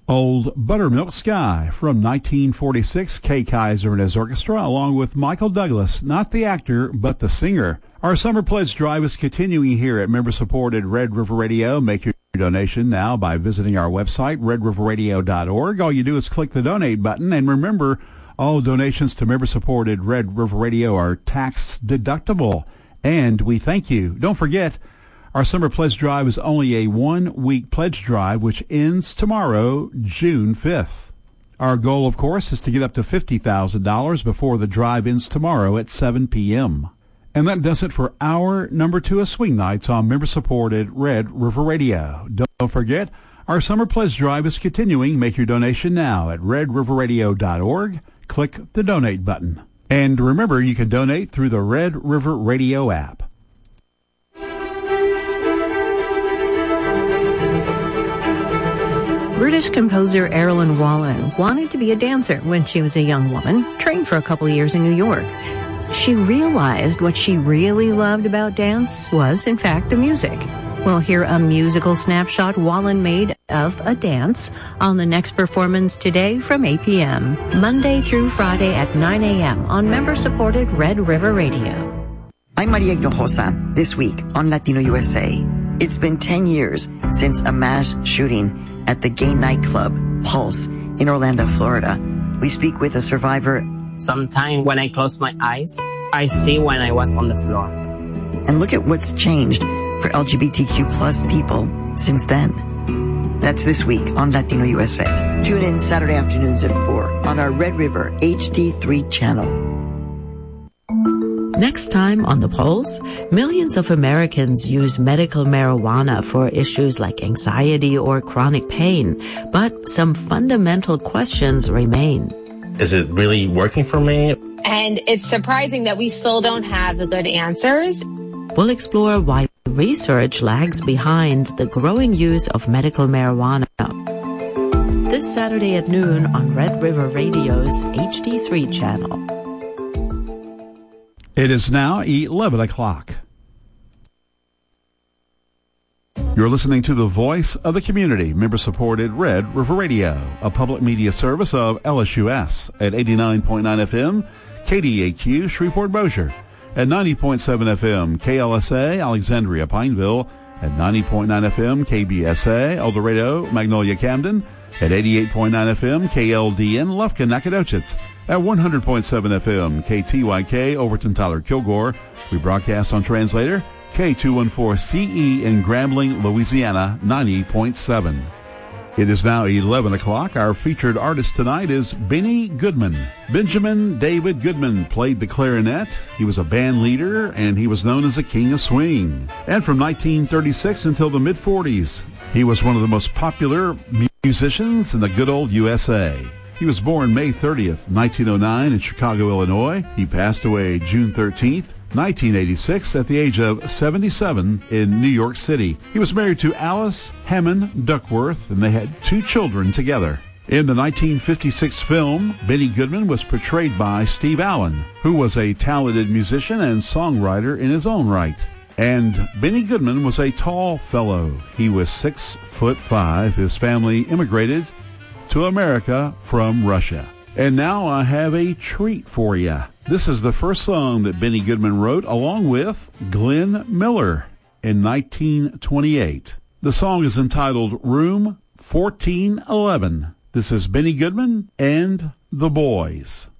Old Buttermilk Sky from 1946, Kay Kaiser and his orchestra, along with Michael Douglas, not the actor, but the singer. Our Summer Pledge Drive is continuing here at member-supported Red River Radio. Make your donation now by visiting our website, redriverradio.org. All you do is click the donate button, and remember, all donations to member-supported Red River Radio are tax-deductible, and we thank you. Don't forget, our Summer Pledge Drive is only a one-week pledge drive, which ends tomorrow, June 5th. Our goal, of course, is to get up to $50,000 before the drive ends tomorrow at 7 p.m. And that does it for our number 2 of Swing Nights on member-supported Red River Radio. Don't forget, our Summer Pledge Drive is continuing. Make your donation now at redriverradio.org. Click the donate button. And remember, you can donate through the Red River Radio app. British composer Erilyn Wallen wanted to be a dancer when she was a young woman, trained for a couple of years in New York. She realized what she really loved about dance was, in fact, the music. We'll hear a musical snapshot Wallen made of a dance on the next performance today from 8 p.m., Monday through Friday at 9 a.m. on member-supported Red River Radio. I'm Maria Hinojosa, this week on Latino USA. It's been 10 years since a mass shooting at the gay nightclub Pulse in Orlando, Florida. We speak with a survivor. Sometimes when I close my eyes, I see when I was on the floor. And look at what's changed for LGBTQ plus people since then. That's this week on Latino USA. Tune in Saturday afternoons at 4 on our Red River HD3 channel. Next time on The Pulse, millions of Americans use medical marijuana for issues like anxiety or chronic pain, but some fundamental questions remain. Is it really working for me? And it's surprising that we still don't have the good answers. We'll explore why research lags behind the growing use of medical marijuana. This Saturday at noon on Red River Radio's HD3 channel. It is now 11 o'clock. You're listening to the Voice of the Community, member-supported Red River Radio, a public media service of LSUS at 89.9 FM, KDAQ, Shreveport-Bossier, at 90.7 FM, KLSA, Alexandria, Pineville, at 90.9 FM, KBSA, El Dorado, Magnolia, Camden, at 88.9 FM, KLDN, Lufkin, Nacogdoches, at 100.7 FM, KTYK, Overton, Tyler, Kilgore. We broadcast on translator, K214CE in Grambling, Louisiana, 90.7. It is now 11 o'clock. Our featured artist tonight is Benny Goodman. Benjamin David Goodman played the clarinet. He was a band leader, and he was known as the King of Swing. And from 1936 until the mid-40s, he was one of the most popular musicians in the good old USA. He was born May 30th, 1909 in Chicago, Illinois. He passed away June 13th, 1986 at the age of 77 in New York City. He was married to Alice Hammond Duckworth, and they had 2 children together. In the 1956 film, Benny Goodman was portrayed by Steve Allen, who was a talented musician and songwriter in his own right. And Benny Goodman was a tall fellow. He was 6'5". His family immigrated to America from Russia. And now I have a treat for you. This is the first song that Benny Goodman wrote along with Glenn Miller in 1928. The song is entitled Room 1411. This is Benny Goodman and the Boys.